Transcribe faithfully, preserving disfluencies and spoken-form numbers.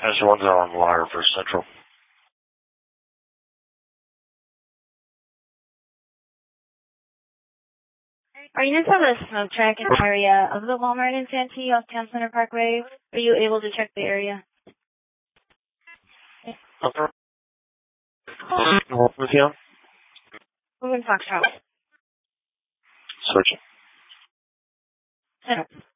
There's ones that are on the wire for Central. Are you inside the smoke track in the area of the Walmart in Santee off Town Center Parkway? Are you able to check the area? Okay. With you? Woman Foxtrot. Searching. Center.